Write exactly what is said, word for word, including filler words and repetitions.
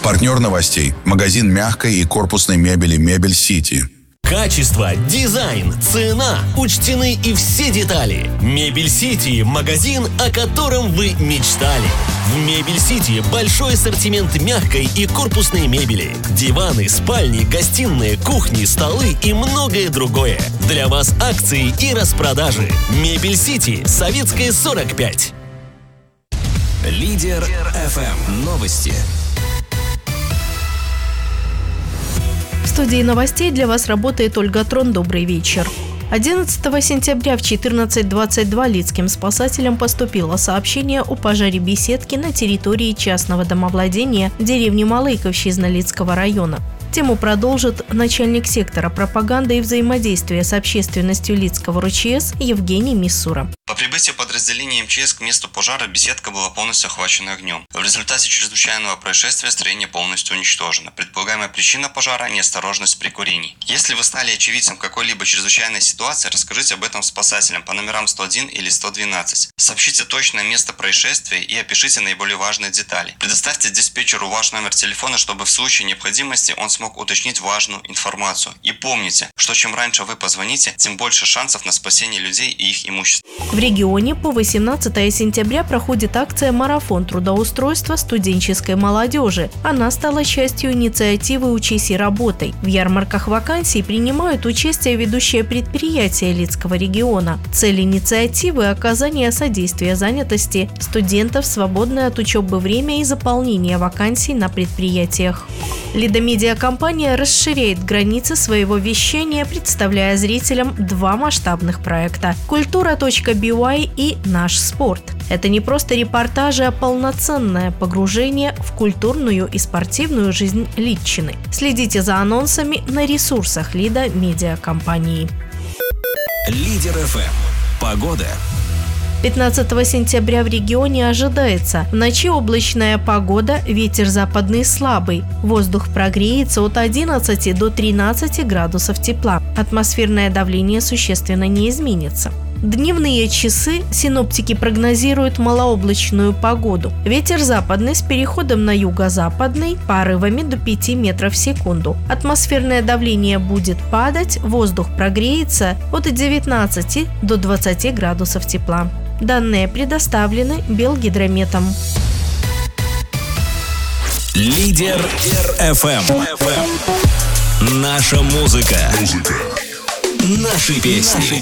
Партнер новостей – магазин мягкой и корпусной мебели «Мебель Сити». Качество, дизайн, цена. Учтены и все детали. Мебель Сити – магазин, о котором вы мечтали. В Мебель Сити большой ассортимент мягкой и корпусной мебели. Диваны, спальни, гостиные, кухни, столы и многое другое. Для вас акции и распродажи. Мебель Сити, Советская, сорок пять. Лидер эф эм. Новости. В студии новостей для вас работает Ольга Трон. Добрый вечер. одиннадцатого сентября в четырнадцать двадцать два Лидским спасателям поступило сообщение о пожаре беседки на территории частного домовладения в деревне Малыковщи Лидского района. Тему продолжит начальник сектора пропаганды и взаимодействия с общественностью Лидского РУЧС Евгений Миссура. По прибытии подразделения эм че эс к месту пожара беседка была полностью охвачена огнем. В результате чрезвычайного происшествия строение полностью уничтожено. Предполагаемая причина пожара – неосторожность при курении. Если вы стали очевидцем какой-либо чрезвычайной ситуации, расскажите об этом спасателям по номерам сто один или сто двенадцать. Сообщите точное место происшествия и опишите наиболее важные детали. Предоставьте диспетчеру ваш номер телефона, чтобы в случае необходимости он смог уточнить важную информацию. И помните, что чем раньше вы позвоните, тем больше шансов на спасение людей и их имущества. В регионе по восемнадцатого сентября проходит акция «Марафон трудоустройства студенческой молодежи». Она стала частью инициативы «Учись и работай». В ярмарках вакансий принимают участие ведущие предприятия Лидского региона. Цель инициативы – оказание содействия занятости студентов в свободное от учебы время и заполнение вакансий на предприятиях. Лидомедиакомпания расширяет границы своего вещания, представляя зрителям два масштабных проекта – «Культура.бай» и «Наш спорт». Это не просто репортажи, а полноценное погружение в культурную и спортивную жизнь Лидчины. Следите за анонсами на ресурсах Лидомедиакомпании. Лидер эф эм. Погода. пятнадцатого сентября в регионе ожидается в ночи облачная погода, ветер западный слабый. Воздух прогреется от одиннадцати до тринадцати градусов тепла. Атмосферное давление существенно не изменится. Дневные часы синоптики прогнозируют малооблачную погоду. Ветер западный с переходом на юго-западный, порывами до пяти метров в секунду. Атмосферное давление будет падать, воздух прогреется от девятнадцати до двадцати градусов тепла. Данные предоставлены Белгидрометом. Лидер эф эм. Наша музыка. Наши песни.